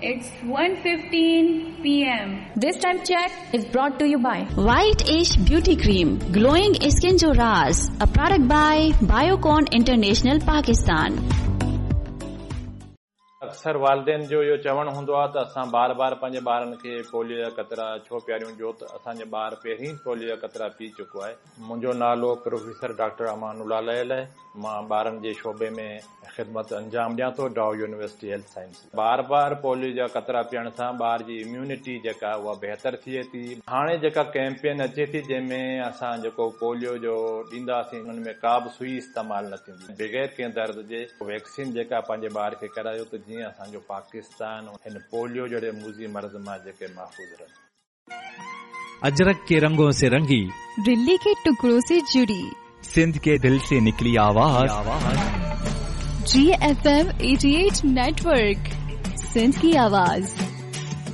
It's 1:15 p.m. This time check is brought to you by White Ash Beauty Cream, Glowing Skin Jo Raaz, a product by Biocon International Pakistan. अक्सर वालदेन जो इहो चवणु हूंदो आहे त असां बार बार पंहिंजे ॿारनि खे पोलियो जा कतरा छो पियारियूं जो त असांजे ॿार पहिरीं पोलियो जा कतरा पी चुको आहे। मुंहिंजो नालो प्रोफेसर डॉक्टर अमानुल्लाह लयल आहे। मां ॿारनि जे शोबे में ख़िदमत अंजाम ॾियां थो डाउ यूनिवर्सिटी हेल्थ साइंस। बार बार पोलियो जा कतरा पीअण सां ॿार जी इम्यूनिटी जेका उहा बहितर थिए थी। हाणे जेका कैंपेन अचे थी जंहिंमें असां जेको पोलियो जो ॾींदासीं उन में का बि सुई इस्तेमालु न थींदी, बग़ैर कंहिं दर्द जे वैक्सीन जेका पंहिंजे ॿार खे करायो त जीअं असांजो पाकिस्तान हिन पोलियो जहिड़े मुज़ी मर्ज़ मां जेके महफूज़ रहनि। अजरक के रंगों से रंगी, दिल्ली के टुकड़ों से जुड़ी, सिंध के दिल से निकली आवाज, GFM 88 नेटवर्क, सिंध की आवाज।